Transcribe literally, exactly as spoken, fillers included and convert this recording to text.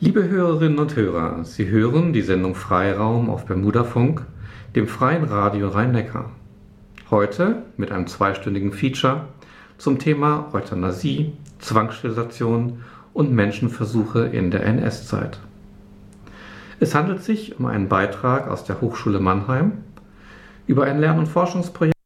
Liebe Hörerinnen und Hörer, Sie hören die Sendung Freiraum auf Bermudafunk, dem freien Radio Rhein-Neckar. Heute mit einem zweistündigen Feature zum Thema Euthanasie, Zwangssterilisation und Menschenversuche in der N S-Zeit. Es handelt sich um einen Beitrag aus der Hochschule Mannheim über ein Lern- und Forschungsprojekt